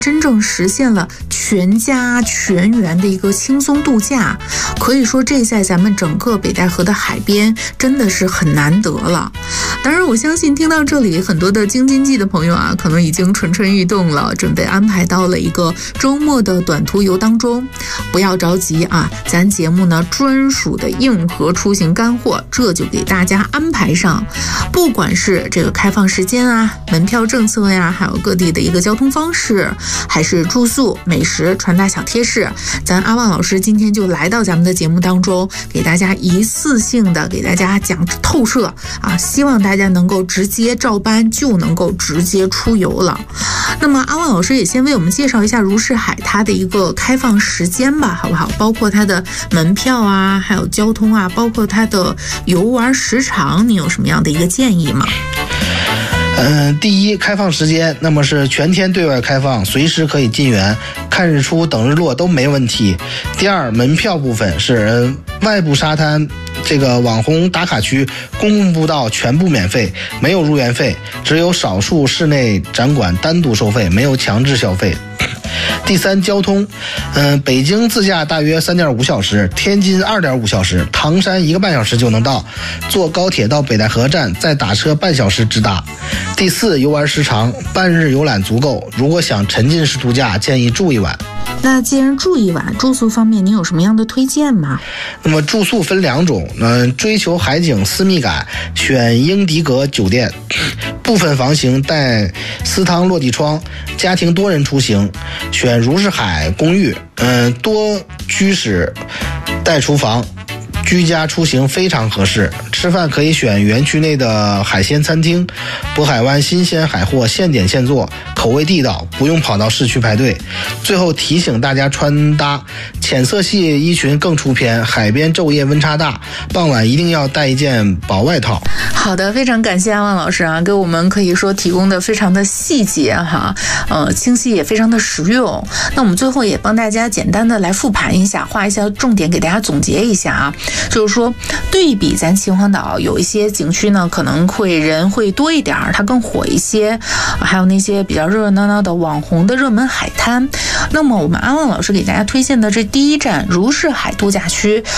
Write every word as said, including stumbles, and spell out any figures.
真正实现了全家全员的一个轻松度假，可以说这在咱们整个北戴河的海边真的是很难得了。当然我相信听到这里很多的京津冀的朋友啊，可能已经蠢蠢欲动了，准备安排到了一个周末的短途游当中。不要着急啊，咱节目呢专属的硬核出行干货，这就给大家安排上。不管是这个开放时间啊、门票政策呀，还有各地的一个交通方式，还是住宿、美食、传达小贴士，咱阿旺老师今天就来到咱们的节目当中，给大家一次性的给大家讲透彻啊，希望大家能够直接照搬，就能够直接出游了。那么阿旺老师也先为我们介绍一下如是海它的一个开放时间吧，好不好？包括它的门票啊，还有交通啊，包括它的游玩时长，你有什么样的一个建议吗？ 嗯，第一，开放时间，那么是全天对外开放，随时可以进园，看日出、等日落都没问题。第二，门票部分是外部沙滩这个网红打卡区、公共步道全部免费，没有入园费，只有少数室内展馆单独收费，没有强制消费。第三，交通，嗯、呃，北京自驾大约三点五小时，天津二点五小时，唐山一个半小时就能到，坐高铁到北戴河站，再打车半小时直达。第四，游玩时长，半日游览足够，如果想沉浸式度假，建议住一晚。 那既然住一晚，住宿方面您有什么样的推荐吗？ 那么住宿分两种，嗯、呃，追求海景私密感，选英迪格酒店，部分房型带私汤落地窗，家庭多人出行，选如是海公寓，嗯、呃，多居室带厨房，居家出行非常合适。吃饭可以选园区内的海鲜餐厅，渤海湾新鲜海货现点现做，口味地道，不用跑到市区排队。最后提醒大家穿搭，浅色系衣裙更出片，海边昼夜温差大，傍晚一定要带一件薄外套。 好的，非常感谢阿旺老师啊，给我们可以说提供的非常的细节哈，呃，清晰也非常的实用。那我们最后也帮大家简单的来复盘一下，画一下重点，给大家总结一下啊，就是说对比咱秦皇岛有一些景区呢，可能会人会多一点，它更火一些，还有那些比较热热闹闹的网红的热门海滩。那么我们阿旺老师给大家推荐的这第一站如是海度假区